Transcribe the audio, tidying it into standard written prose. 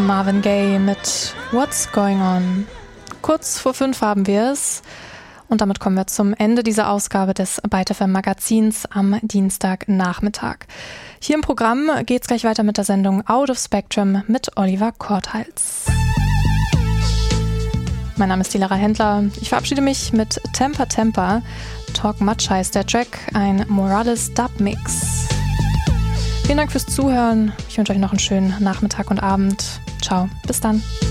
Marvin Gaye mit What's Going On. Kurz vor 5 haben wir es. Und damit kommen wir zum Ende dieser Ausgabe des Byte FM Magazins am Dienstagnachmittag. Hier im Programm geht es gleich weiter mit der Sendung Out of Spectrum mit Oliver Korthals. Mein Name ist die Lara Händler. Ich verabschiede mich mit Temper Temper. Talk Much heißt der Track, ein Morales Dub-Mix. Vielen Dank fürs Zuhören. Ich wünsche euch noch einen schönen Nachmittag und Abend. Ciao, bis dann.